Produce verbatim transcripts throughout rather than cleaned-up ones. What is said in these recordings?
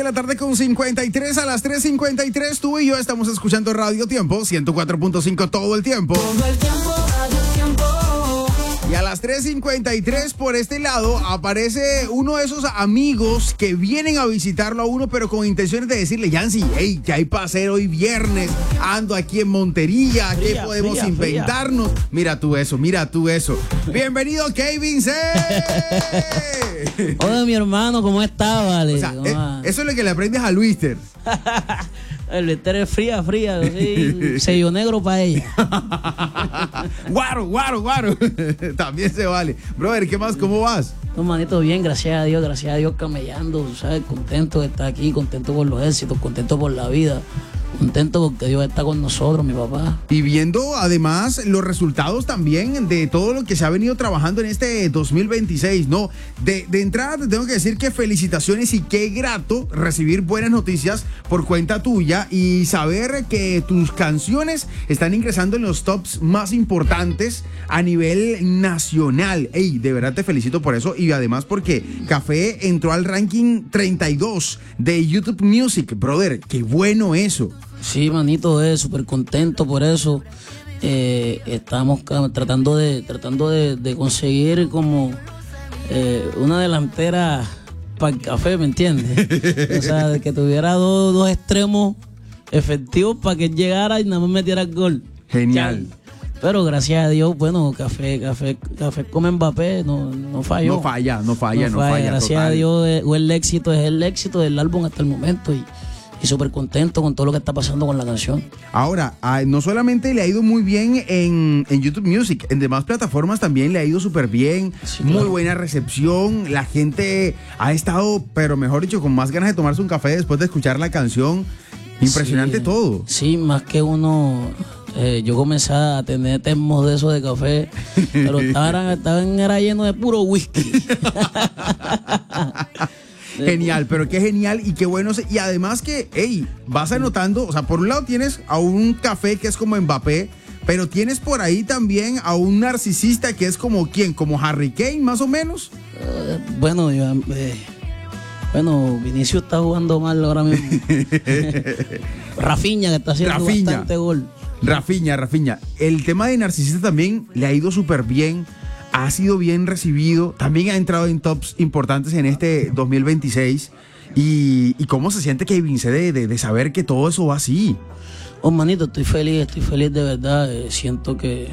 de la tarde con cincuenta y tres. A las tres cincuenta y tres tú y yo estamos escuchando Radio Tiempo ciento cuatro punto cinco todo el tiempo. Todo el tiempo, Radio Tiempo. Y a las tres cincuenta y tres por este lado aparece uno de esos amigos que vienen a visitarlo a uno, pero con intenciones de decirle, Yancy, hey, ¿qué hay para hacer hoy viernes? Ando aquí en Montería, ¿qué Fría, podemos fría, inventarnos? Fría. Mira tú eso, mira tú eso. Bienvenido, Kevin C. Hola, mi hermano, ¿cómo estás, vale? O sea, eh, eso es lo que le aprendes a Luister. El Luister es fría, fría, sí, sello negro para ella. Guaro, guaro, guaro. También se vale. Brother, ¿qué más? ¿Cómo vas? No, manito, bien, gracias a Dios, gracias a Dios, camellando, ¿sabes? Contento de estar aquí, contento por los éxitos, contento por la vida. Contento porque Dios está con nosotros, mi papá. Y viendo además los resultados también de todo lo que se ha venido trabajando en este dos mil veintiséis, ¿no? De, de entrada te tengo que decir que felicitaciones y qué grato recibir buenas noticias por cuenta tuya y saber que tus canciones están ingresando en los tops más importantes a nivel nacional. Ey, de verdad te felicito por eso y además porque Café entró al ranking treinta y dos de YouTube Music. Brother, qué bueno eso. Sí, manito, es súper contento por eso. Eh, estamos tratando de tratando de, de conseguir como eh, una delantera para el café, ¿me entiendes? O sea, de que tuviera dos, dos extremos efectivos para que él llegara y nada más metiera el gol. Genial. Ya. Pero gracias a Dios, bueno, Café, Café, Café come Mbappé, no, no falló. No falla, no falla, no, no falla. falla Gracias total. a Dios, eh, el éxito es el éxito del álbum hasta el momento y Y súper contento con todo lo que está pasando con la canción. Ahora, no solamente le ha ido muy bien en, en YouTube Music, en demás plataformas también le ha ido súper bien, sí, muy claro. Buena recepción, la gente ha estado, pero mejor dicho, con más ganas de tomarse un café después de escuchar la canción. Impresionante sí, todo. Sí, más que uno, eh, yo comencé a tener termos de esos de café, pero estaban, estaban era lleno de puro whisky. Genial, pero qué genial y qué bueno. Y además que, hey, vas anotando, o sea, por un lado tienes a un café que es como Mbappé, pero tienes por ahí también a un narcisista que es como ¿quién? Como Harry Kane, más o menos. Uh, bueno, yo, eh, bueno, Vinicius está jugando mal ahora mismo. Rafinha, que está haciendo Rafinha. bastante gol. Rafinha, Rafinha. El tema de narcisista también le ha ido súper bien. Ha sido bien recibido, también ha entrado en tops importantes en este dos mil veintiséis. ¿Y, y cómo se siente Kevin C de, de, de saber que todo eso va así? Oh, manito, estoy feliz, estoy feliz de verdad. Eh, siento que,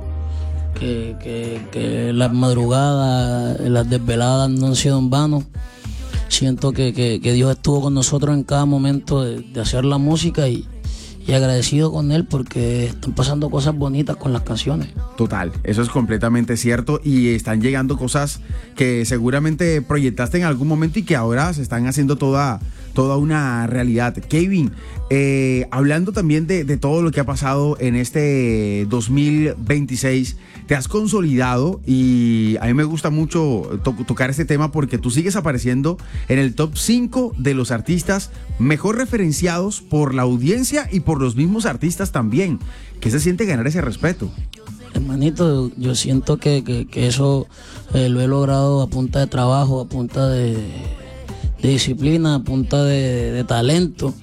que, que, que las madrugadas, las desveladas no han sido en vano. Siento que, que, que Dios estuvo con nosotros en cada momento de, de hacer la música y Y agradecido con él porque están pasando cosas bonitas con las canciones. Total, eso es completamente cierto y están llegando cosas que seguramente proyectaste en algún momento y que ahora se están haciendo toda, toda una realidad. Kevin, eh, hablando también de, de todo lo que ha pasado en este dos mil veintiséis, te has consolidado y a mí me gusta mucho to- tocar este tema porque tú sigues apareciendo en el top cinco de los artistas mejor referenciados por la audiencia y por los mismos artistas también. ¿Qué se siente ganar ese respeto? Hermanito, yo siento que, que, que eso eh, lo he logrado a punta de trabajo, a punta de, de disciplina, a punta de, de talento.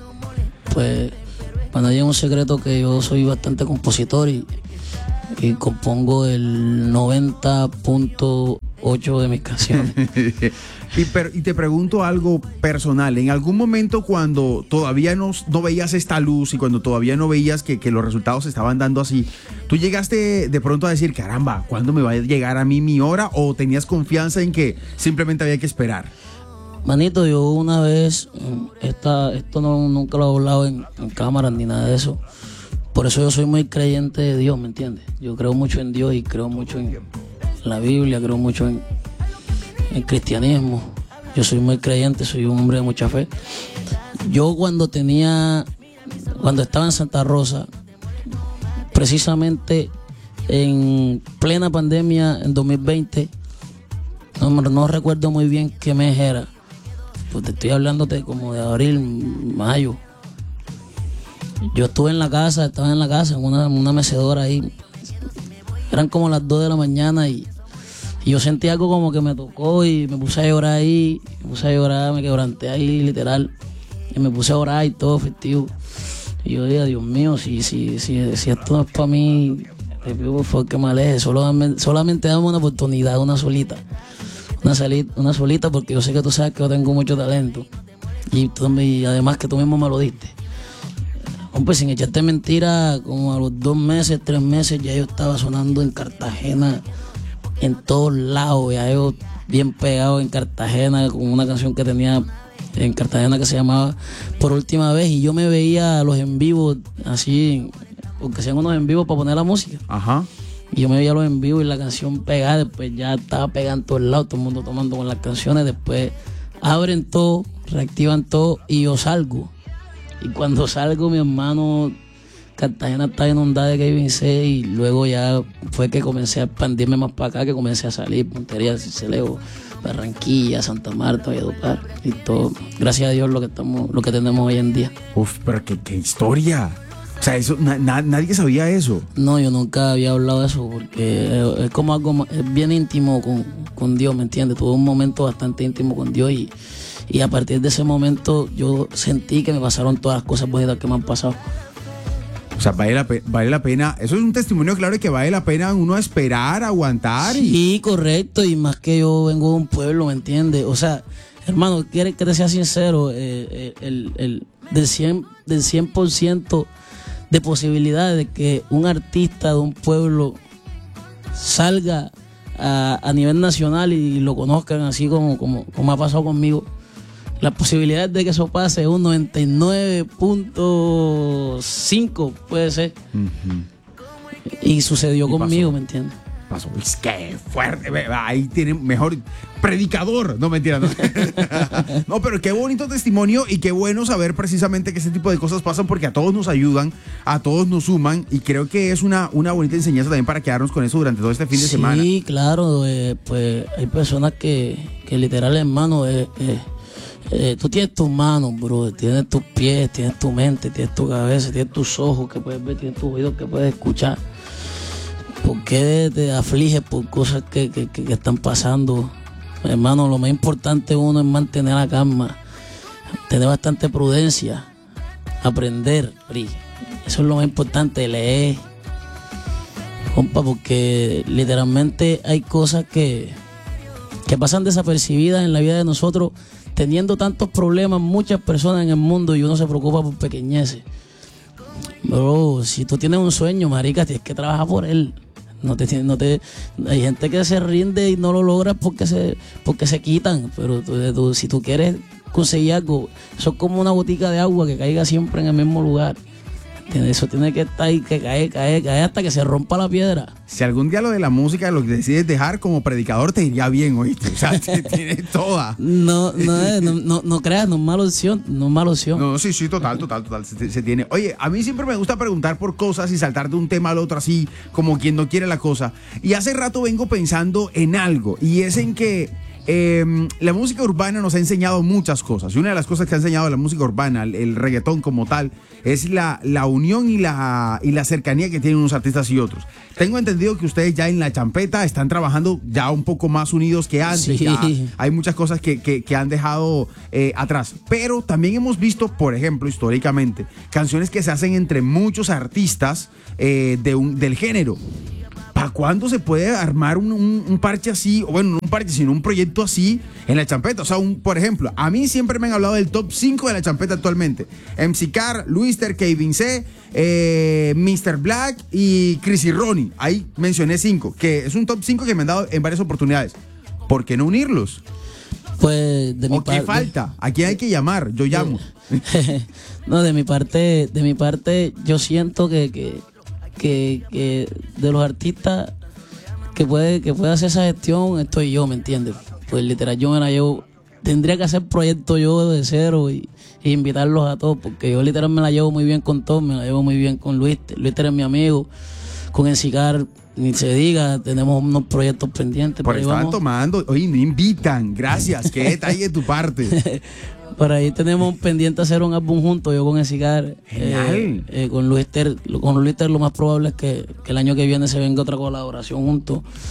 Pues para nadie es un secreto que yo soy bastante compositor y, y compongo el noventa punto ocho de mis canciones. Y, pero, y te pregunto algo personal, en algún momento cuando todavía no, no veías esta luz y cuando todavía no veías que, que los resultados se estaban dando así, ¿tú llegaste de pronto a decir, caramba, ¿cuándo me va a llegar a mí mi hora? ¿O tenías confianza en que simplemente había que esperar? Manito, yo una vez, esta, esto no, nunca lo he hablado en, en cámara ni nada de eso, por eso yo soy muy creyente de Dios, ¿me entiendes? Yo creo mucho en Dios y creo mucho en la Biblia, creo mucho en el cristianismo. Yo soy muy creyente, soy un hombre de mucha fe. Yo cuando tenía, cuando estaba en Santa Rosa, precisamente en plena pandemia en dos mil veinte, no, no recuerdo muy bien qué mes era, pues te estoy hablando de como de abril, mayo. Yo estuve en la casa, estaba en la casa, en una, una mecedora ahí. Eran como las dos de la mañana y Y yo sentí algo como que me tocó y me puse a llorar ahí, me puse a llorar, me quebranté ahí literal. Y me puse a orar y todo festivo. Y yo dije, Dios mío, si, si, si, si esto no es para mí, te pido por favor que me aleje. Solamente, solamente dame una oportunidad, una solita. Una, salita, una solita porque yo sé que tú sabes que yo tengo mucho talento. Y, tú, y además que tú mismo me lo diste. Hombre, sin echarte mentira, como a los dos meses, tres meses, ya yo estaba sonando en Cartagena, en todos lados. Ya yo bien pegado en Cartagena con una canción que tenía en Cartagena que se llamaba Por Última Vez. Y yo me veía a los en vivo así, porque hacían unos en vivo para poner la música. Ajá. Y yo me veía los en vivo y la canción pegada, después ya estaba pegada en todos lados, todo el mundo tomando con las canciones, después abren todo, reactivan todo y yo salgo. Y cuando salgo, mi hermano, Cartagena estaba inundada de Kevin C y luego ya fue que comencé a expandirme más para acá, que comencé a salir, Montería, Cincelejo, Barranquilla, Santa Marta, Valledupar y todo. Gracias a Dios lo que estamos, lo que tenemos hoy en día. Uf, pero qué, qué historia. O sea, eso, na, na, nadie sabía eso. No, yo nunca había hablado de eso porque es como algo es bien íntimo con, con Dios, ¿me entiendes? Tuve un momento bastante íntimo con Dios y, y a partir de ese momento yo sentí que me pasaron todas las cosas bonitas que me han pasado. O sea, vale la, pe- vale la pena. Eso es un testimonio claro de que vale la pena uno esperar, aguantar. Y... Sí, correcto, y más que yo vengo de un pueblo, ¿me entiendes? O sea, hermano, ¿quieres que te sea sincero? Eh, el, el, el, del cien, del cien por ciento de posibilidades de que un artista de un pueblo salga a, a nivel nacional y lo conozcan así como, como, como ha pasado conmigo, la posibilidad de que eso pase es un noventa y nueve punto cinco puede ser. Uh-huh. Y sucedió ¿Y conmigo, pasó? ¿me entiendes? Pasó. Es que fuerte. Ahí tiene mejor predicador. No, mentira. No. No, pero qué bonito testimonio y qué bueno saber precisamente que ese tipo de cosas pasan porque a todos nos ayudan, a todos nos suman y creo que es una, una bonita enseñanza también para quedarnos con eso durante todo este fin de sí, semana. Sí, claro. Eh, pues hay personas que, que literal, hermano, eh, eh, Eh, tú tienes tus manos, bro, tienes tus pies, tienes tu mente, tienes tu cabeza, tienes tus ojos que puedes ver, tienes tus oídos que puedes escuchar. ¿Por qué te afliges por cosas que, que, que, que están pasando? Hermano, lo más importante uno es mantener la calma, tener bastante prudencia, aprender, Pri. Eso es lo más importante, leer. Compa, porque literalmente hay cosas que, que pasan desapercibidas en la vida de nosotros. Teniendo tantos problemas, muchas personas en el mundo y uno se preocupa por pequeñeces. Bro, si tú tienes un sueño, marica, tienes que trabajar por él. No te, no te, hay gente que se rinde y no lo logra porque se, porque se quitan. Pero tú, tú, si tú quieres conseguir algo, eso es como una botica de agua que caiga siempre en el mismo lugar. Eso tiene que estar ahí, que cae, cae, cae hasta que se rompa la piedra. Si algún día lo de la música lo que decides dejar como predicador te iría bien, ¿oíste? O sea, te tiene toda. No, no, no, no, no creas, no es mala opción, no es mala opción. No, sí, sí, total, total, total, se, se tiene. Oye, a mí siempre me gusta preguntar por cosas y saltar de un tema al otro así, como quien no quiere la cosa. Y hace rato vengo pensando en algo, y es en que Eh, la música urbana nos ha enseñado muchas cosas y una de las cosas que ha enseñado la música urbana, el, el reggaetón como tal, es la, la unión y la, y la cercanía que tienen unos artistas y otros. Tengo entendido que ustedes ya en La Champeta están trabajando ya un poco más unidos que antes. Sí. Ya hay muchas cosas que, que, que han dejado eh, atrás, pero también hemos visto, por ejemplo, históricamente, canciones que se hacen entre muchos artistas eh, de un, del género. ¿Para cuándo se puede armar un, un, un parche así? O bueno, no un parche, sino un proyecto así en La Champeta. O sea, un, por ejemplo, a mí siempre me han hablado del top cinco de La Champeta actualmente. M C Car, Luister, Kevin C, eh, mister Black y Chris y Ronnie. Ahí mencioné cinco, que es un top cinco que me han dado en varias oportunidades. ¿Por qué no unirlos? Pues de mi ¿O qué parte, falta? ¿A quién hay que llamar? Yo llamo. No, de mi parte, de mi parte, yo siento que, que, que, que de los artistas que puede, que puede hacer esa gestión, estoy yo, ¿me entiendes? Pues literal, yo me la llevo, tendría que hacer proyecto yo de cero y, y invitarlos a todos, porque yo literal me la llevo muy bien con todos, me la llevo muy bien con Luis, Luis es mi amigo, con Encicar, ni se diga, tenemos unos proyectos pendientes. Por ahí estaban tomando, oye, me invitan, gracias, qué detalle de tu parte. Por ahí tenemos pendiente hacer un álbum juntos, yo con Encicar, eh, eh, con Luis Ter, con Luis Ter lo más probable es que, que el año que viene se venga otra colaboración juntos.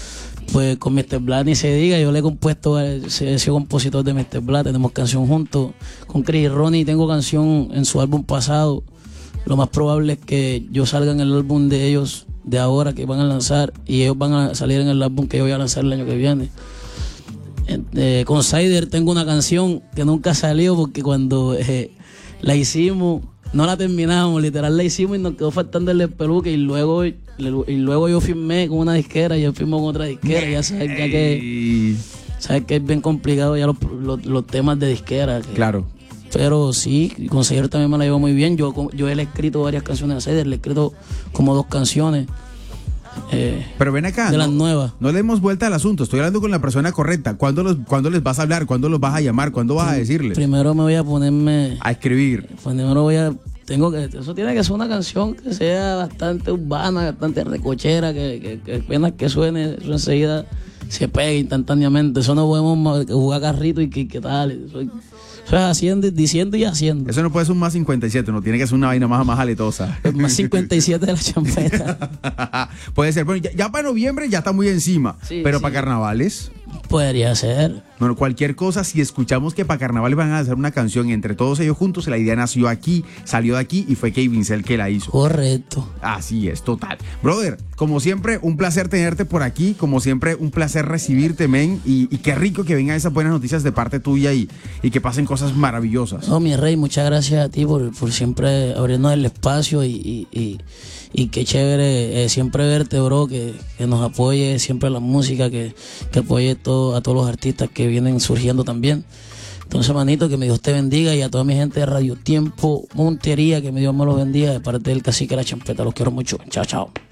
Pues con mister Black ni se diga, yo le he compuesto, he sido compositor de mister Black, tenemos canción juntos. Con Chris y Ronnie tengo canción en su álbum pasado. Lo más probable es que yo salga en el álbum de ellos de ahora que van a lanzar y ellos van a salir en el álbum que yo voy a lanzar el año que viene. Eh, con Sider tengo una canción que nunca salió porque cuando eh, la hicimos, no la terminamos, literal la hicimos y nos quedó faltando el peluque y luego, y luego yo firmé con una disquera y yo firmo con otra disquera. Ya sabes ya que, sabes que es bien complicado ya los, los, los temas de disquera. Que, claro. Pero sí, con Sider también me la llevo muy bien. Yo, yo he escrito varias canciones a Sider, le he escrito como dos canciones. Eh, Pero ven acá, de no, las nuevas. No le demos vuelta al asunto, estoy hablando con la persona correcta. ¿Cuándo, los, ¿Cuándo les vas a hablar? ¿Cuándo los vas a llamar? ¿Cuándo vas a decirles? Primero me voy a ponerme... A escribir. Primero voy a... Tengo que, eso tiene que ser una canción que sea bastante urbana, bastante recochera, que, que, que apenas que suene, eso enseguida se pegue instantáneamente. Eso no podemos jugar carrito y que, que tal. Eso, eso es haciendo, diciendo y haciendo. Eso no puede ser un más cincuenta y siete, no tiene que ser una vaina más, más aletosa. El más cincuenta y siete de la champeta. Puede ser, bueno, ya, ya para noviembre ya está muy encima, Sí, pero sí. para carnavales... Podría ser. Bueno, cualquier cosa, si escuchamos que para carnaval van a hacer una canción entre todos ellos juntos, la idea nació aquí, salió de aquí y fue Kevin el que la hizo. Correcto. Así es, total. Brother, como siempre, un placer tenerte por aquí, como siempre, un placer recibirte, men, y, y qué rico que vengan esas buenas noticias de parte tuya y, y que pasen cosas maravillosas. No, mi rey, muchas gracias a ti por, por siempre abrirnos el espacio y, y, y, y qué chévere eh, siempre verte, bro, que, que nos apoye siempre la música, que, que apoye todo, a todos los artistas que vienen surgiendo también. Entonces, manito, que mi Dios te bendiga y a toda mi gente de Radio Tiempo Montería, que mi Dios me los bendiga de parte del Cacique La Champeta. Los quiero mucho. Chao, chao.